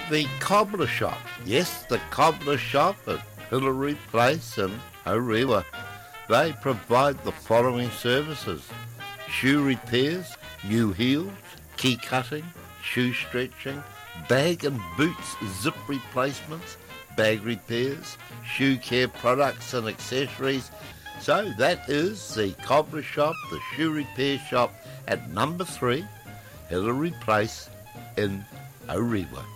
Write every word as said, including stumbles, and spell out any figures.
the Cobbler Shop. Yes, the Cobbler Shop at Hillary Place in Orewa. They provide the following services: shoe repairs, new heels, key cutting, shoe stretching, bag and boots zip replacements, bag repairs, shoe care products and accessories. So that is the Cobbler Shop, the shoe repair shop at number three, Hillary Place in Orewa.